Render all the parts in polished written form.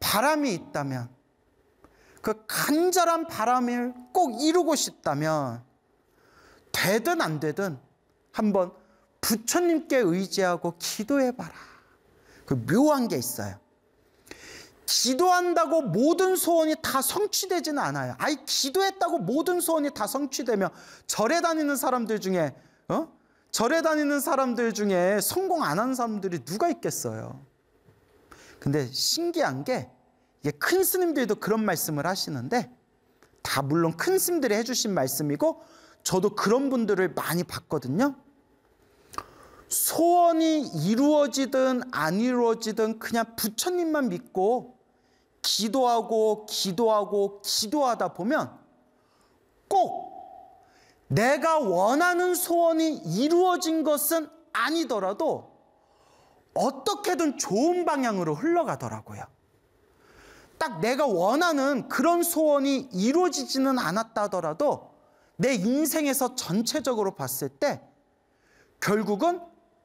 바람이 있다면, 그 간절한 바람을 꼭 이루고 싶다면 되든 안 되든 한번 부처님께 의지하고 기도해봐라. 그 묘한 게 있어요. 기도한다고 모든 소원이 다 성취되지는 않아요. 아이, 기도했다고 모든 소원이 다 성취되면 절에 다니는 사람들 중에 성공 안 하는 사람들이 누가 있겠어요. 근데 신기한 게, 이게 큰 스님들도 그런 말씀을 하시는데, 다 물론 큰 스님들이 해주신 말씀이고 저도 그런 분들을 많이 봤거든요. 소원이 이루어지든 안 이루어지든 그냥 부처님만 믿고 기도하다 보면 꼭 내가 원하는 소원이 이루어진 것은 아니더라도 어떻게든 좋은 방향으로 흘러가더라고요. 딱 내가 원하는 그런 소원이 이루어지지는 않았다 하더라도 내 인생에서 전체적으로 봤을 때 결국은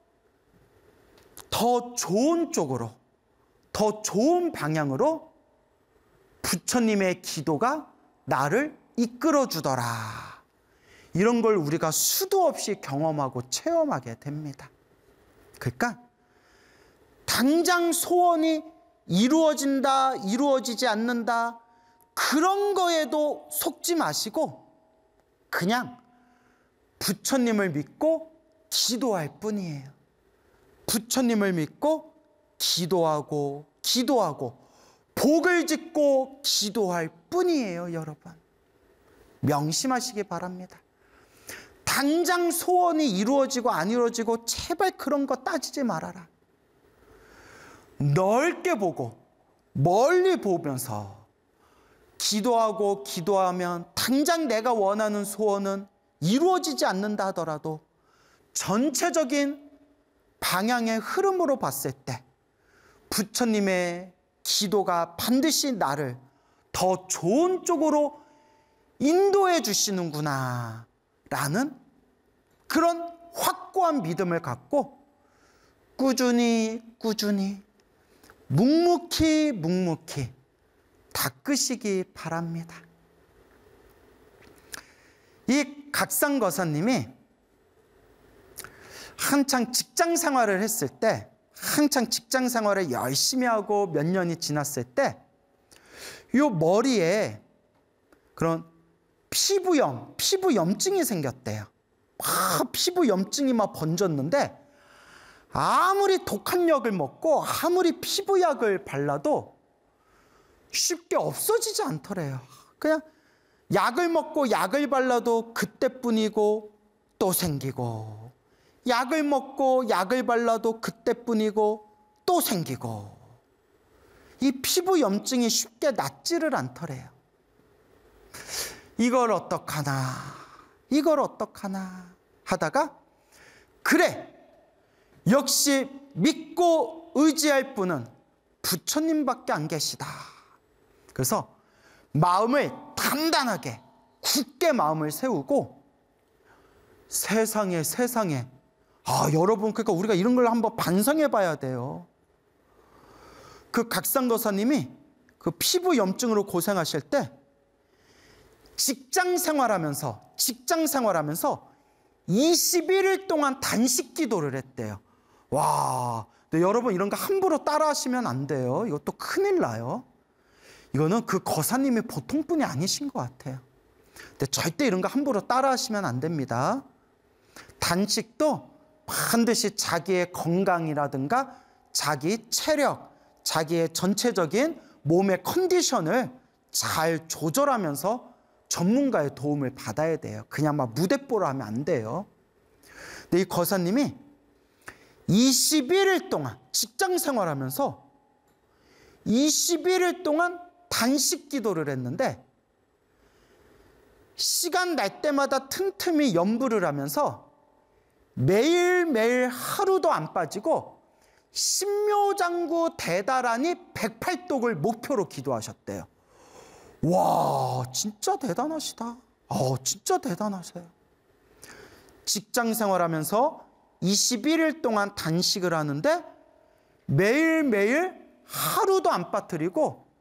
더 좋은 쪽으로, 더 좋은 방향으로 부처님의 기도가 나를 이끌어주더라. 이런 걸 우리가 수도 없이 경험하고 체험하게 됩니다. 그러니까 당장 소원이 이루어진다, 이루어지지 않는다, 그런 거에도 속지 마시고 그냥 부처님을 믿고 기도할 뿐이에요. 부처님을 믿고 기도하고 복을 짓고 기도할 뿐이에요, 여러분. 명심하시기 바랍니다. 당장 소원이 이루어지고 안 이루어지고 제발 그런 거 따지지 말아라. 넓게 보고 멀리 보면서 기도하면 당장 내가 원하는 소원은 이루어지지 않는다 하더라도 전체적인 방향의 흐름으로 봤을 때 부처님의 기도가 반드시 나를 더 좋은 쪽으로 인도해 주시는구나 라는 그런 확고한 믿음을 갖고 꾸준히 묵묵히 닦으시기 바랍니다. 이 각상거사님이 한창 직장 생활을 했을 때, 한창 직장 생활을 열심히 하고 몇 년이 지났을 때 이 머리에 그런 피부염증이 생겼대요. 피부염증이 막 번졌는데 아무리 독한 약을 먹고 아무리 피부약을 발라도 쉽게 없어지지 않더래요. 그냥 약을 먹고 약을 발라도 그때뿐이고 또 생기고, 약을 먹고 약을 발라도 그때뿐이고 또 생기고, 이 피부염증이 쉽게 낫지를 않더래요. 이걸 어떡하나 하다가 그래, 역시 믿고 의지할 분은 부처님밖에 안 계시다. 그래서 마음을 단단하게 굳게 마음을 세우고 세상에 여러분, 그러니까 우리가 이런 걸 한번 반성해 봐야 돼요. 그 각상거사님이 그 피부염증으로 고생하실 때 직장 생활하면서 21일 동안 단식 기도를 했대요. 와, 근데 여러분 이런 거 함부로 따라 하시면 안 돼요. 이것도 큰일 나요. 이거는 그 거사님이 보통 분이 아니신 것 같아요. 근데 절대 이런 거 함부로 따라 하시면 안 됩니다. 단식도 반드시 자기의 건강이라든가 자기 체력, 자기의 전체적인 몸의 컨디션을 잘 조절하면서 전문가의 도움을 받아야 돼요. 그냥 막 무대뽀로 하면 안 돼요. 근데 이 거사님이 21일 동안 직장 생활하면서 21일 동안 단식 기도를 했는데 시간 날 때마다 틈틈이 염불을 하면서 매일매일 하루도 안 빠지고 신묘장구 대다라니 108독을 목표로 기도하셨대요. 와, 진짜 대단하시다. 진짜 대단하세요. 직장 생활하면서 21일 동안 단식을 하는데 매일매일 하루도 안 빠뜨리고